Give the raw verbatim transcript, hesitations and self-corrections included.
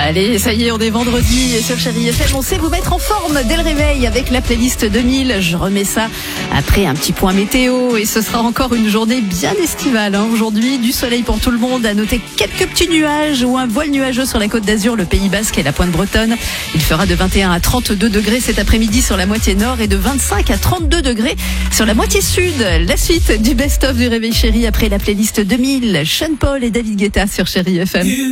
Allez, ça y est, on est vendredi et sur Chérie F M, on sait vous mettre en forme dès le réveil avec la playlist deux mille. Je remets ça après un petit point météo et ce sera encore une journée bien estivale. Hein. Aujourd'hui, du soleil pour tout le monde. À noter quelques petits nuages ou un voile nuageux sur la Côte d'Azur, le Pays Basque et la Pointe Bretonne. Il fera de vingt et un à trente-deux degrés cet après-midi sur la moitié nord et de vingt-cinq à trente-deux degrés sur la moitié sud. La suite du best-of du Réveil Chérie après la playlist deux mille. Sean Paul et David Guetta sur Chérie F M.